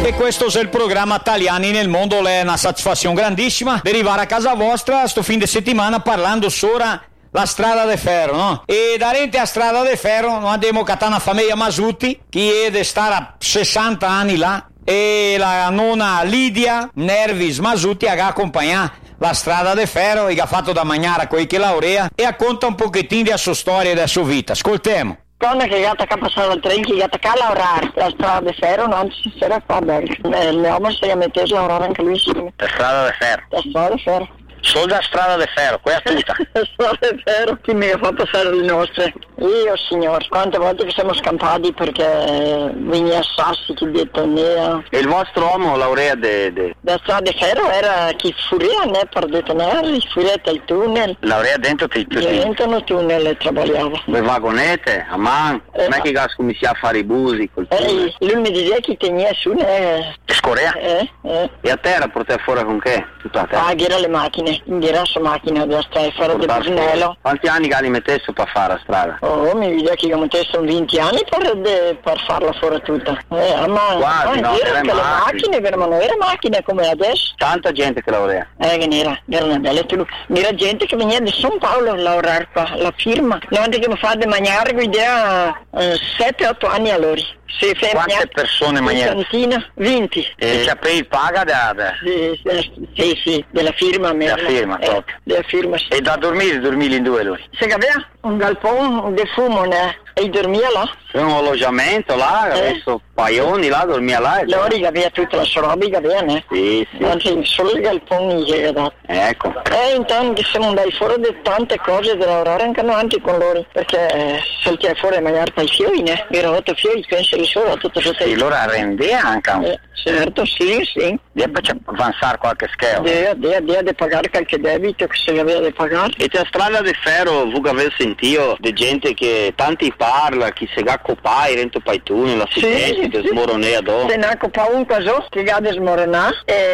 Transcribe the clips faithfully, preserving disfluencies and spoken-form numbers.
E questo è il programma Italiani nel mondo, è una soddisfazione grandissima di arrivare a casa vostra sto fin di settimana parlando sopra la strada de ferro, no? E da rente a strada de ferro noi abbiamo cattata una famiglia Masutti che è di stare a sessanta anni là, e la nonna Lidia Nervis Masutti ha accompagnato la strada de ferro e ha fatto da mangiare a quei che laurea e racconta un pochettino della sua storia e della sua vita. Ascoltiamo. Quando che gatta che passava il treno, che gatta che a lavorare la strada di ferro, non si era qua bene. Il mio uomo si è messo a lavorare anche lui. La strada di ferro? La strada di ferro. Solo la strada di ferro, quella tutta. La strada di ferro, chi mi ha fatto fare le nostre? Io, signor, quante volte che siamo scampati perché veniva Sassi, chi detonea. E il vostro uomo laurea de... de... La strada di ferro era chi furia, ne, per detonare, furia il tunnel. Laurea dentro il tunnel? Dentro nel tunnel lavorava. Le vagonette, a mano, eh, non è che gas comincia a fare i busi col tunnel. Eh, lui mi diceva che tenia su, ne... Scorea? Eh, eh. E a terra portare fuori con che? Tutta a terra? Ah, che era le macchine. Indira su macchina da strada fare del Brunello. Quanti anni che li mettesse per fare la strada? Oh, mi vede che io mettesse venti anni per, de, per farla fuori tutta. Eh, ma quasi, ma no, era che le macchine, ma non era macchine come adesso. Tanta gente che laurea. Eh, che n'era, era una bella tu. C'era gente che veniva da San Paolo a lavorare qua, la firma. Noi che mi fa di mangiare, guidava eh, sette otto anni allora. Sì, quante persone mangiano? venti. E ci appena paga da, da... Sì, sì, sì, della firma. Della firma, eh, proprio. Della firma, sì. E da dormire, dormire in due lui? Se aveva un galpone di fumo, ne? E dormia là. C'è un alloggiamento là, eh. Adesso paioni là, dormia là. Loro che aveva tutta la sua roba, che aveva, ne? Sì, sì. Anzi, solo il galpone che ha dato. Ecco. E intanto siamo andati fuori di tante cose da lavorare anche noi con loro, perché eh, saltiamo fuori a mangiare per i fiori, ne? Era otto fiori, penso di solo, tutto tutto. Sì, loro arrendea anche. Eh, certo, sì, sì. Deve avanzare qualche schema. Deve, deve, deve pagare qualche debito che si aveva da pagare. E la strada di ferro, voi avete sentito di gente che tanti parla, chi se ga copai, rento paituni, la assistente, sì, smoronea do. Se ne ha copato un caso, che ga de smoronà,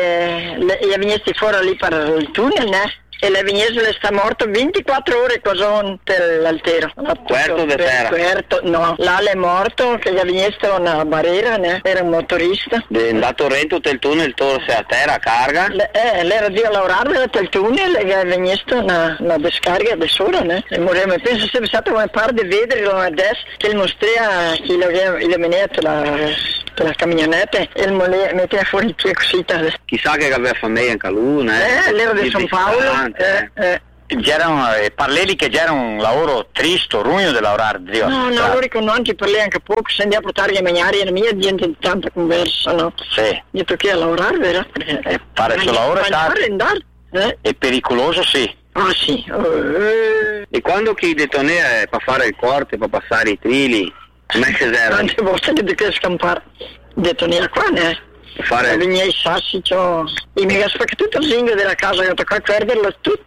e gli venissi fuori lì per il tunnel, ne? E la Vignese sta morto ventiquattro ore con l'altero. Puerto de terra? Puerto, no. Là è morto, che la Vignese era una barriera, ne? Era un motorista. È andato rento del tunnel, torse a terra, carga? Le, eh, l'era di a lavorare del tunnel e la Vignese una, una descarga da sola, ne? E moreva, penso sia stato come par di vedere a destra, che il mostrea, che il meneto la... la camionetta e il metteva fuori tre cosite. Chissà che aveva famiglia anche lui, eh? Eh, l'era di San Paolo. Eh, eh. C'era eh, parlelli che c'era un lavoro triste, rugno di lavorare, Dio. No, no, loro con noi ci parli anche poco, se andiamo a portare a mangiare, e la mia gente di tanta conversa, no? Sì. Io tocchi a lavorare, vero? E fare il suo lavoro è stato. Eh? È pericoloso, sì. Ah, sì. Uh, e quando chi detonea è per fare il corte, per passare i trili, come si serve? Tante volte che devi scampare, detonea qua, ne? Fare... I miei sassi, c'ho... I miei spacca tutto il zingo della casa, che tocca a perderlo tutto.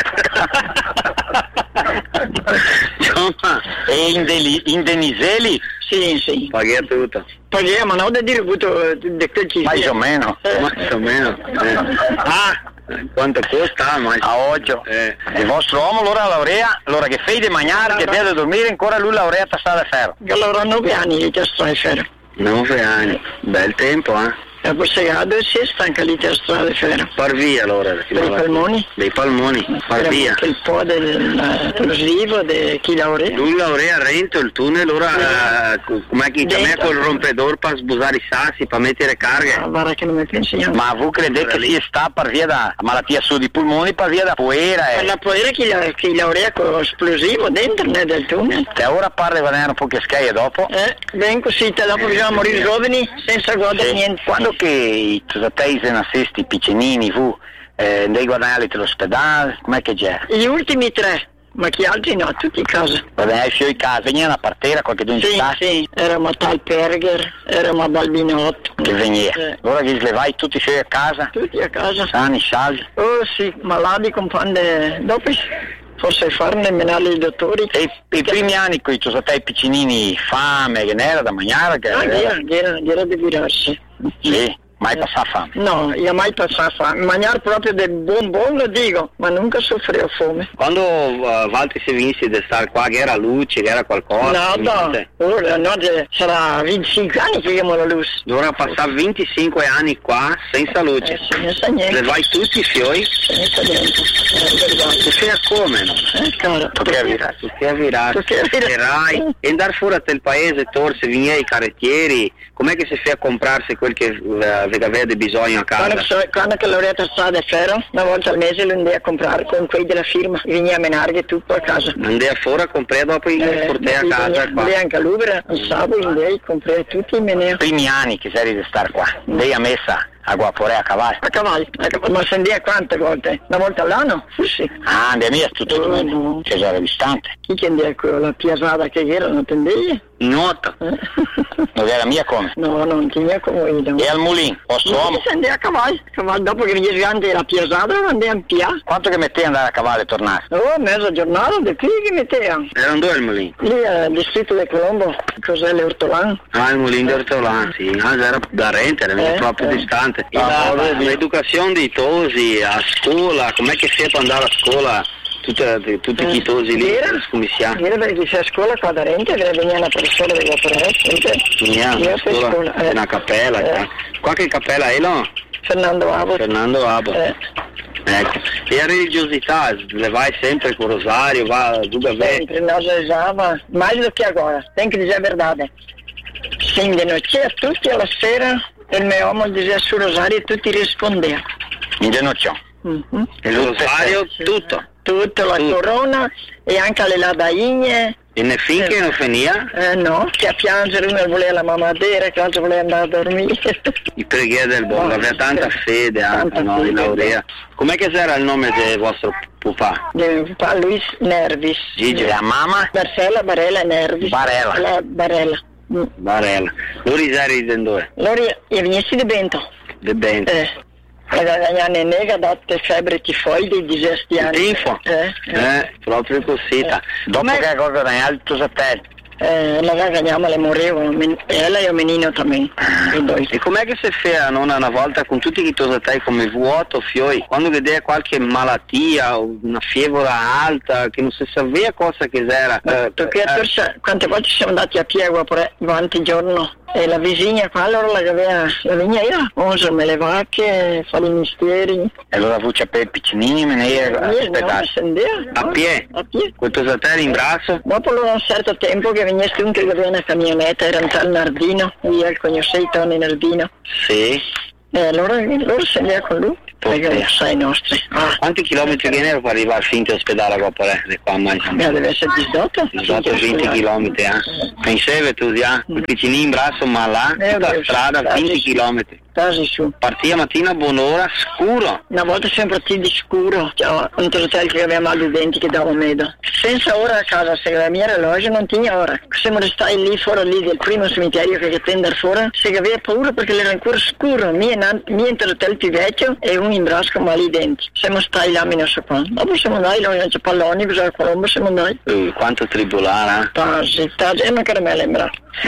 Insomma, e in, deli... in Deniseli? Sì, sì. Paghi tutto? Paghi, ma non da dire avuto di quel che sia. O meno, eh. Mais o meno. Eh. Ah! Quanto costa? Ma... A oggi. Eh. Il vostro uomo allora laurea, allora che fai di mangiare, che deve dormire, ancora lui laurea a strada di ferro. Che lavora nove anni di strada di ferro. Nove anni, bel tempo, eh? E poi se gado si è stanca lì a strada di ferro. Par via allora. Dei palmoni? Dei palmoni, par via. Anche il po' del, dello slivo di chi laurea. Lui laurea a Rento, il tunnel, ora sì. uh, come chi chiama col rompedor per sbusare i sassi, per mettere carghe. Ah, guarda che non mi pensi io. Ma voi credete che si sta per via da malattia su di polmoni, per via da poera? Eh. La poera chi, la, chi laurea con esplosivo dentro né, del tunnel. Te ora parla di guadagnare un po' che scaie dopo? Eh, ben così, te dopo bisogna morire giovani senza godere sì. Niente. Quando che i tratesi nascesti piccinini, fu, eh, dei guadagnali all'ospedale, com'è che c'è? Gli ultimi tre. Ma chi altri no, tutti in casa. Vabbè, hai fiori in casa, veniva una partera, qualche d'un Sì, sì, eravamo a Talperger, eravamo a Balbinotto. Che veniva? Eh. Allora che slevai tutti i fiori a casa? Tutti a casa. Sani, salvi? Oh sì, malati con pande, dopo forse farne menare i dottori. E i primi anni con i tuoi piccinini, fame, che n'era da mangiare? Che no, era, era, era di virarsi. Sì. Mai passava fame? No, io mai passava fame. Mangiare proprio del buon buon lo dico, ma nunca soffrivo fame. Quando uh, Walter si vinse di stare qua, che era luce, che era qualcosa? No, no, ora no, sarà venticinque anni che io ho la luce. Dovrà passare venticinque anni qua senza luce. Eh, senza niente. Le vai tutti i fiori? Senza niente. Tu sei a come, no? Eh, caro. Tu che hai virato? Tu che hai virato? Tu che hai virato? E andare fuori del paese, torse, vieni i carrettieri, com'è che si fa a comprarsi quel che uh, avete bisogno a casa? Quando, quando che Loretta Strada è ferro, una volta al mese lo andai a comprare con quelli della firma, vieni a menare tutto a casa. Andai a fuori a comprare dopo il eh, portare a casa qua. Andai anche a Lubera, al sabato andai a comprare tutti i meneo. Primi anni che sei di stare qua, andai a messa a Guapore a cavallo. A cavallo, a cavallo. Ma sendia quante volte? Una volta all'anno? Sì. Ah, andai mia tutto oh, il no. Che era distante. Chi che andai a la piazzata che era, non tendevi? Nuoto. Eh? Non era mia come? No, non tinha come io. E al mulino? Posto uomo? Si andava a cavallo, cavallo. Dopo che veniva grande la piazzata, andai a Pia. Quanto che metteva andare a cavallo e tornare? Oh, mezza giornata, di qui che metteva. Erano due il mulino? Lì al distretto di Colombo, cos'è l'Ortolan? Ah, il mulino di Ortolan, sì. Ah, era da Rente, era eh, proprio eh. distante. Ah, la, l'educazione dei tosi a scuola, com'è che si può andare a scuola? Tutte, tutti eh, i tosi lì, scommissiati. Era perché c'è a scuola qua da Rente, che veniva una persona della Torre. Veniva a scuola, scuola eh. una cappella. Eh. Qua che cappella è, no? Fernando Abo. Fernando Abo. Eh. Ecco. E la religiosità, le vai sempre con rosario, va dove vai? Sempre, nós usava, mais do que agora, tem que dizer a verdade. Sim, de noite a tutti alla sera, il mio uomo diceva su rosario e tutti rispondevano. In genocchio? Mm-hmm. Il rosario, tutto? Tutto, la tutto. Corona e anche le ladaine. E ne finché eh, non finia? Eh no, che a piangere uno voleva la mamadera, che l'altro voleva andare a dormire. I preghiere del buon, oh, aveva tanta fede tanta anche, no, in Laurea. Com'è che era il nome del vostro papà? Del mio papà Luis Nervis. Gigi, la mamma? Marcella Barella Nervis. Barella. La Barella. Mm. Barella. Loro eri di dove? Loro venissi di Bento. Di Bento. Eh. La nega ha dato febbre tifoide di gesti anni. Info? Eh, eh. eh, proprio così. Eh. Dopo Ma... che cosa hai altro satellite? Eh, la ragazza le moreva, e lei è un menino también. E com'è che si fa non una volta con tutti i tosatei come vuoto, fioi, quando vedeva qualche malattia o una fievola alta che non si sapeva cosa che era? Eh, perché eh. Quante volte siamo andati a piedi quanti giorni? E la vicina qua allora la aveva, la vigna io, usano le vacche, fa i misteri. E allora voce per piccinini, me ne era aspettare. A piedi? A piedi. Con tuo satellite in braccio? Dopo un certo tempo che venisse un che aveva una camionetta, era un tal Nardino, io il conoscevo Tony Nardino. Sì. E allora loro scendeva con lui. Perché sai nostri. Ah. Quanti chilometri viene per arrivare fin all'ospedale a Guapore? Qua mai eh, deve essere diciotto. diciotto venti chilometri, eh. Pensate tu già, il piccino in braccio ma là, eh, tutta la strada, venti chilometri. Quasi su. Partia mattina buon'ora, scuro. Una volta sempre di scuro, cioè, un trotello che aveva mal di denti che dava medo. Senza ora a casa, se la mia orologio non tinha ora. Siamo restati lì fuori lì del primo cimitero che tende fuori, se aveva paura perché era ancora scuro. Mio, mio trotello più vecchio e un in brasco mal di denti. Siamo stati là meno so qua. Dopo siamo andati, non c'è palloni, bisogna Colombo, siamo andati. Uh, quanto tribulare, eh? Tasi, tasi, e non che me lembra.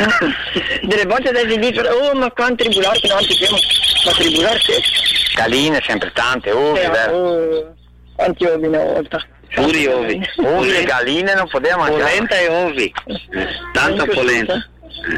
Delle volte devi dire, oh ma quanto tribulare che non ti chiamo. Ma tribulare che? Galline sempre tante, ovi, eh, vero? Oh, quanti ovi una volta? Puri ovi. Ovi e galline non potevamo mangiare. Polenta e ovi. Tanta polenta.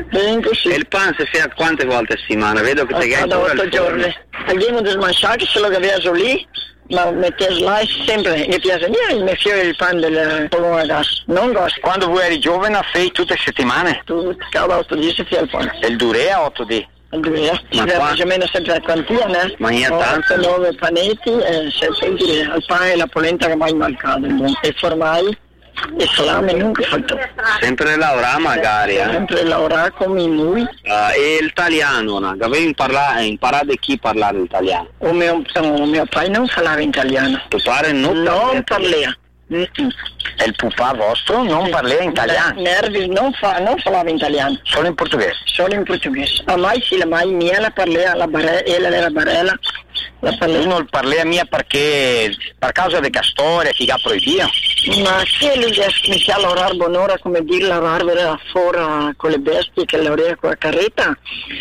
E il pan si fa quante volte a settimana? Vedo che ti gai ancora otto giorni. Abbiamo smasciato se lo avevo lì, ma metteva là sempre, mi piace niente, mi fiore il pan del polone a gas, non gas. Quando voi eri giovane fai tutte le settimane? Tutte, cada otto giorni si fa il pan. E il durea otto di? Il durea, si fa più o meno sempre la quantina, eh? Ma io tanto? nove panetti e sempre il durea, il pan e la polenta che mai mancato, e formai. E salame nunca fatto. Sempre lavorare magari, eh? Sempre lavorare come noi. Uh, e l'italiano, no? Avevi imparato, imparato chi parlare l'italiano? O mio, o mio padre non parlava italiano. Tuo padre non, non parlava. Mm-hmm. E il papà vostro non sì. parlava in italiano? Nervis non, fa, non parlava in italiano. Solo in portoghese? Solo in portoghese. Ma mai sì, la mai mia la parlava, la barella, ella era barella. La parlava. Non parlava mia perché, per causa di storia che ha proibito? Ma che lui iniziò a lavorare buon'ora, come dire, lavorare fuori con le bestie che lavorava con la carretta.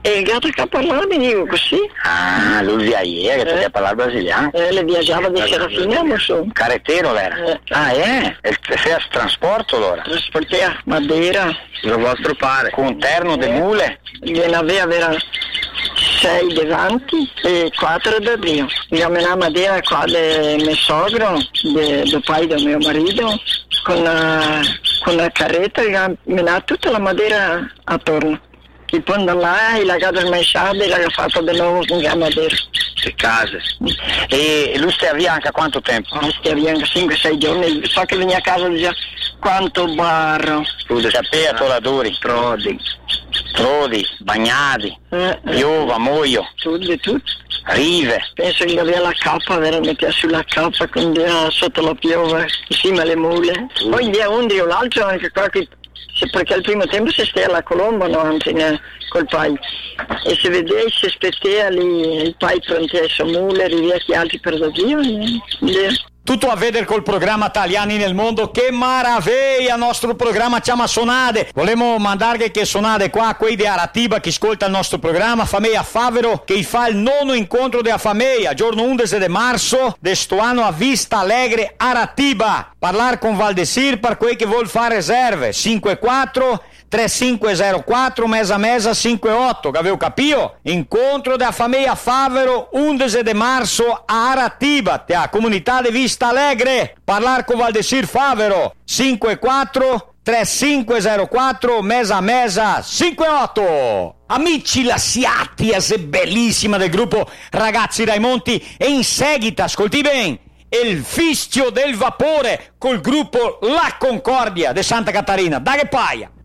E il gatto che ha parlato mi dico così. Ah, lui viaggia, che poteva parlare brasiliano. Eh, le viaggiava da Serafina, non so. Carretero era. Eh. Ah, è? E fai trasporto allora? Trasportea Madeira. Il vostro padre. Con un terno de mule? Gliene aveva sei davanti e quattro da Dio. Io me la Madeira qua del mio sogro, del pai del mio marito, con una, con una carretta e mi ha tutta la Madeira attorno. E poi da là e la casa smasciata e l'ha fatto di nuovo con la Madeira. Le case. E lui stai via anche a quanto tempo? Oh, stai via anche cinque sei giorni. So che veniva a casa e diceva quanto barro. Tu sapeva tu la duri? Trodi. Trodi, bagnati, eh, piova, muoio. Tutto, tutto. Rive. Penso che aveva la cappa, veramente sulla cappa, quindi era sotto la piova, insieme alle mule. Mm. Poi dia un dia l'altro anche qua che, perché al primo tempo si stia alla Colombo, no, anzi, ne, col pai. E se vedete, si aspettava lì, il pai pronti a sua mule, rivia che altri per da Dio, e, tutto a vedere col programma Italiani nel mondo. Che maraviglia, nostro programma chiama Sonade. Volemo mandare che sonade qua a quei di Aratiba che ascolta il nostro programma Fameia Favero, che fa il nono incontro della Fameia giorno undici di marzo de sto anno a Vista Alegre Aratiba. Parlar con Valdesir per quei che vuol fare riserve cinque quattro tre cinque zero quattro mesa mesa cinque otto, che avevo capito? Incontro della Fameia Favero undici di marzo a Aratiba, te a comunità di Vista Alegre. Parlar con Valdesir Favero cinque quattro tre cinque zero quattro mesa mesa cinque otto. Amici lasciati a se bellissima del gruppo Ragazzi dai Monti, e in seguito ascolti bene il fischio del vapore col gruppo La Concordia de Santa Catarina. Da che paia!